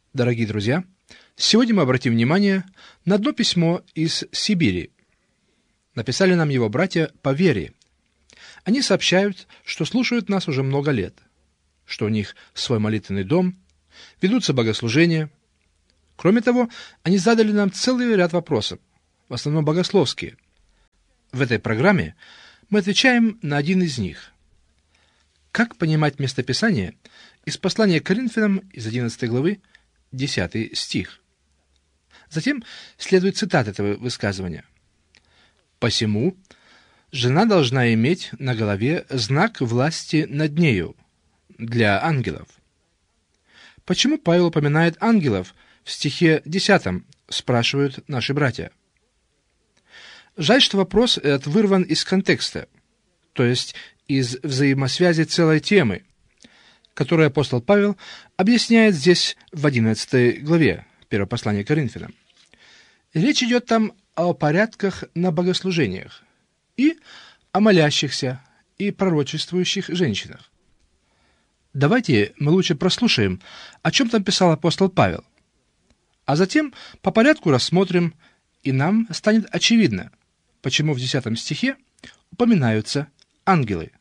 Дорогие друзья, сегодня мы обратим внимание на одно письмо из Сибири. Написали нам его братья по вере. Они сообщают, что слушают нас уже много лет, что у них свой молитвенный дом, ведутся богослужения. Кроме того, они задали нам целый ряд вопросов, в основном богословские. В этой программе мы отвечаем на один из них. Как понимать местописание из послания к Коринфянам из 11 главы, 10 стих. Затем следует цитата этого высказывания. «Посему жена должна иметь на голове знак власти над нею для ангелов». Почему Павел упоминает ангелов в стихе 10, спрашивают наши братья. Жаль, что вопрос этот вырван из контекста, то есть из взаимосвязи целой темы, которую апостол Павел объясняет здесь в 11 главе первого послания к Коринфянам. Речь идет там о порядках на богослужениях и о молящихся и пророчествующих женщинах. Давайте мы лучше прослушаем, о чем там писал апостол Павел, а затем по порядку рассмотрим, и нам станет очевидно, почему в 10 стихе упоминаются ангелы.